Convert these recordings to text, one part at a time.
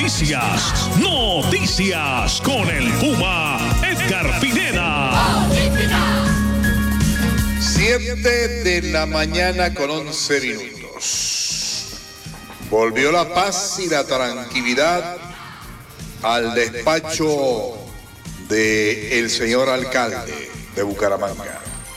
Noticias con el Puma Edgar Pineda. 7 de la mañana con 11 minutos. Volvió la paz y la tranquilidad al despacho del señor alcalde de Bucaramanga.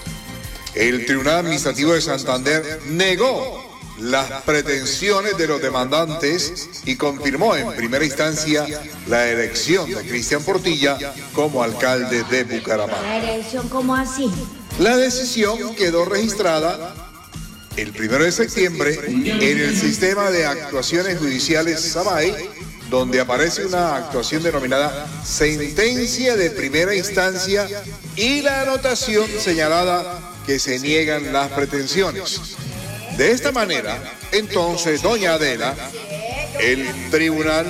El Tribunal Administrativo de Santander negó las pretensiones de los demandantes y confirmó en primera instancia la elección de Cristian Portilla como alcalde de Bucaramanga. ¿La elección cómo así? La decisión quedó registrada el 1 de septiembre en el sistema de actuaciones judiciales SABAE, donde aparece una actuación denominada sentencia de primera instancia y la anotación señalada que se niegan las pretensiones. De esta manera, entonces, doña Adela, el tribunal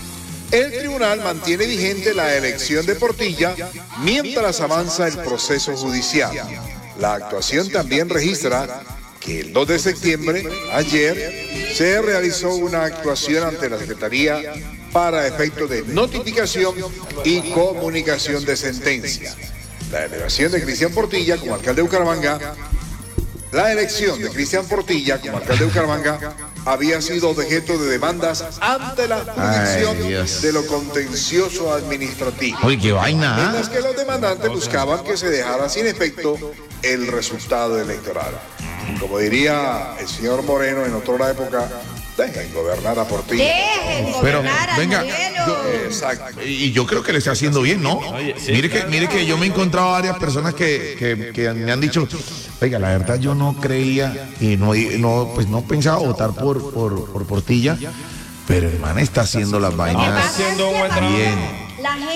mantiene vigente la elección de Portilla mientras avanza el proceso judicial. La actuación también registra que el 2 de septiembre, ayer, se realizó una actuación ante la Secretaría para efectos de notificación y comunicación de sentencia. La elevación de Cristian Portilla como alcalde de Bucaramanga La elección de Cristian Portilla como alcalde de Bucaramanga había sido objeto de demandas ante la jurisdicción de lo contencioso administrativo. Oye, qué vaina. En las que los demandantes buscaban que se dejara sin efecto el resultado electoral. Como diría el señor Moreno en otra época, dejen gobernar a Portilla. Dejen gobernar a venga, Exacto. Y yo creo que le está haciendo bien, ¿no? Oye, sí, mire que yo me he encontrado varias personas que me han dicho, oiga, la verdad yo no creía y no pensaba votar por Portilla, pero el man está haciendo las vainas haciendo un buen trabajo. bien.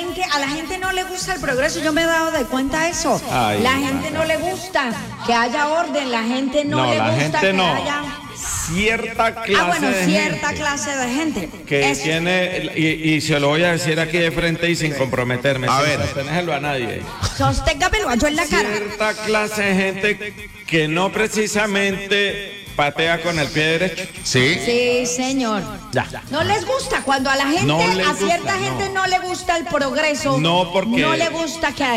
A la gente no le gusta el progreso, yo me he dado de cuenta de eso. Ay, la gente no le gusta que haya orden, la gente no le la gusta gente que no. haya... Cierta clase de cierta gente clase de gente. que Eso. tiene, y se lo voy a decir aquí de frente y sin comprometerme, A sin ver. sostenerlo a nadie. Sosténgamelo yo en la cara. Cierta clase de gente que no precisamente patea con el pie derecho. Sí. Sí, señor. Ya. No les gusta cuando a la gente, No les a cierta gusta, gente no. no le gusta el progreso. No, porque- no le gusta que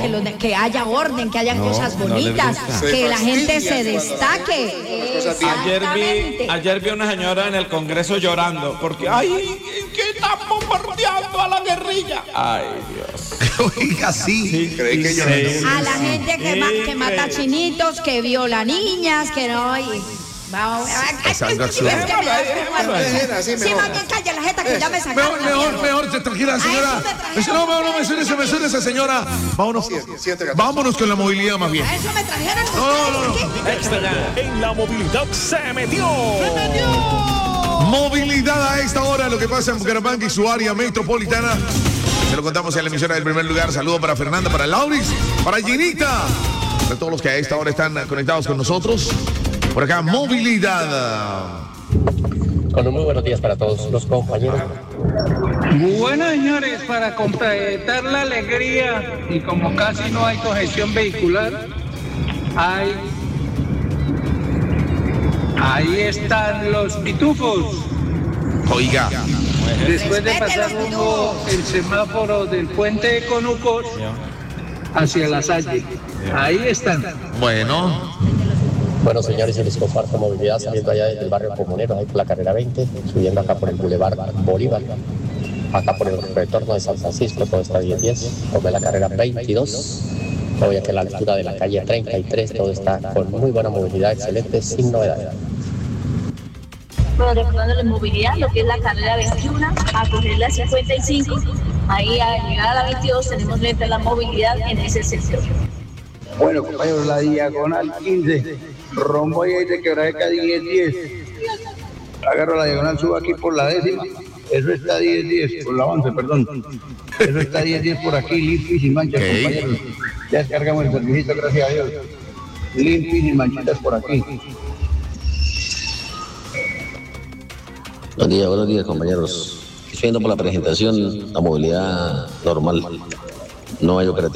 haya orden, que haya cosas no les bonitas, gusta. que Se la gente se fastidian cuando destaque. Exactamente. Ayer vi una señora en el Congreso llorando porque, ay, que están bombardeando a la guerrilla. Ay, Dios. Oiga, sí. ¿Cree que yo no? A la gente que mata chinitos, que viola niñas, que no... Vamos, Es algo absurdo. es que me da como algo. Así Sí, mejor. más bien calla la jeta que ya me sacaron. Mejor, tranquila, señora. eso me trajeron. No, señora. Vámonos. Vámonos con la movilidad más bien. A eso me trajeron No. ustedes. En la movilidad se metió. Movilidad a esta hora, lo que pasa en Bucaramanga y su área metropolitana. Se lo contamos en la emisora del primer lugar. Saludos para Fernanda, para Lauris, para Ginita, para todos los que a esta hora están conectados con nosotros. Por acá, movilidad. Con un muy buenos días para todos los compañeros. Bueno, señores, para completar la alegría y como casi no hay congestión vehicular, ahí están los pitufos. Oiga, Después de Respete pasar los uno el semáforo del puente de Conucos hacia la Salle. Ahí están. bueno. Bueno, señores, yo les comparto movilidad saliendo allá desde el barrio Comunero, ahí por la carrera 20, subiendo acá por el Boulevard Bolívar, acá por el retorno de San Francisco, todo está 10-10, tomé la carrera 22, voy aquí a la altura de la calle 33, todo está con muy buena movilidad, excelente, sin novedades. Bueno, recordando la movilidad, lo que es la carrera 21, a coger la 55, ahí al llegar a la 22 tenemos lenta la movilidad en ese sector. Bueno, compañeros, la diagonal 15, rombo ahí de Quebradeca 10-10. Agarro la diagonal, subo aquí por la 10ª. Eso está 10-10, por la 11, perdón. Eso está 10-10 por aquí, limpio y sin manchas, Ok. compañeros. Ya descargamos el servicio, gracias a Dios. Limpio y sin manchitas por aquí. Buenos días, compañeros. Estoy viendo por la presentación la movilidad normal, no hay operativo.